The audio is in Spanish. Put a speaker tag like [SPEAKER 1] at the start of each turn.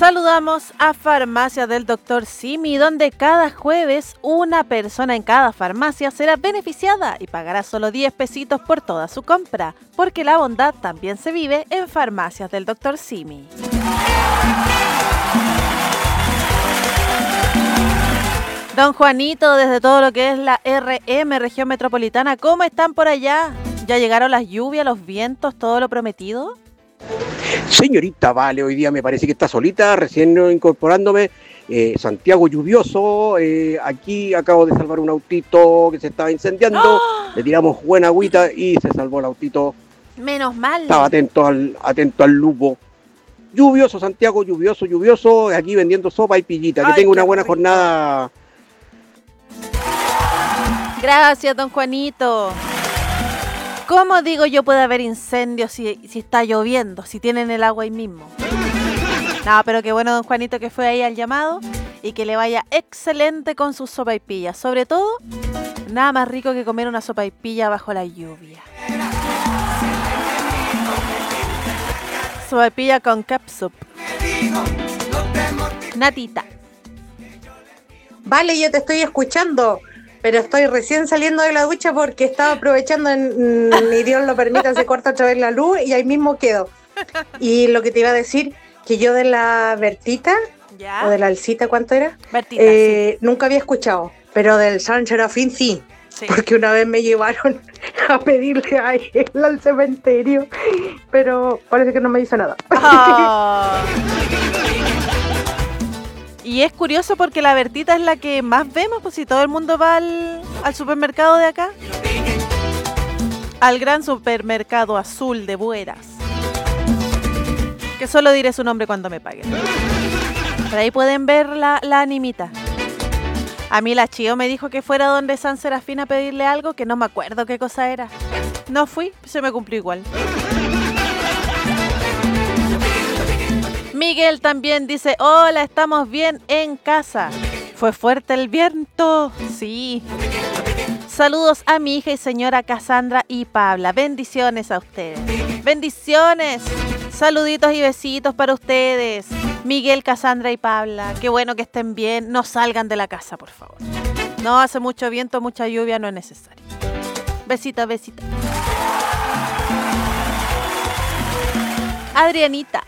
[SPEAKER 1] Saludamos a Farmacias del Dr. Simi, donde cada jueves una persona en cada farmacia será beneficiada y pagará solo 10 pesitos por toda su compra, porque la bondad también se vive en Farmacias del Dr. Simi. Don Juanito, desde todo lo que es la RM, región metropolitana, ¿cómo están por allá? ¿Ya llegaron las lluvias, los vientos, todo lo prometido?
[SPEAKER 2] Señorita, vale, hoy día me parece que está solita, recién incorporándome. Santiago lluvioso, aquí acabo de salvar un autito que se estaba incendiando,
[SPEAKER 1] ¡Oh!
[SPEAKER 2] Le tiramos buena agüita y se salvó el autito.
[SPEAKER 1] Menos mal.
[SPEAKER 2] Estaba atento al lupo. Lluvioso, Santiago, lluvioso, aquí vendiendo sopa y pillita. Que tenga una buena
[SPEAKER 1] rico
[SPEAKER 2] jornada.
[SPEAKER 1] Gracias, don Juanito. ¿Cómo digo yo puede haber incendios si está lloviendo, si tienen el agua ahí mismo? No, pero qué bueno, don Juanito, que fue ahí al llamado y que le vaya excelente con sus sopaipillas. Sobre todo, nada más rico que comer una sopaipilla bajo la lluvia. Sopaipilla con ketchup. Natita.
[SPEAKER 3] Vale, yo te estoy escuchando, pero estoy recién saliendo de la ducha porque estaba aprovechando, ni Dios lo permita, se corta otra vez la luz y ahí mismo quedo. Y lo que te iba a decir, que yo de la Bertita,
[SPEAKER 1] ¿Ya?
[SPEAKER 3] o de la Alcita, ¿cuánto era?
[SPEAKER 1] Bertita, sí.
[SPEAKER 3] Nunca había escuchado, pero del San Serafín sí.
[SPEAKER 1] Sí.
[SPEAKER 3] Porque una vez me llevaron a pedirle a él al cementerio, pero parece que no me hizo nada.
[SPEAKER 1] Oh. Y es curioso porque la Bertita es la que más vemos, pues si todo el mundo va al supermercado de acá. Al gran supermercado azul de Bueras. Que solo diré su nombre cuando me paguen. Por ahí pueden ver la animita. A mí la Chío me dijo que fuera donde San Serafín a pedirle algo que no me acuerdo qué cosa era. No fui, se me cumplió igual. Miguel también dice, hola, estamos bien en casa. ¿Fue fuerte el viento? Sí. Saludos a mi hija y señora Cassandra y Pabla. Bendiciones a ustedes. Bendiciones. Saluditos y besitos para ustedes. Miguel, Cassandra y Pabla. Qué bueno que estén bien. No salgan de la casa, por favor. No hace mucho viento, mucha lluvia, no es necesario. Besitos, besitos. Adrianita.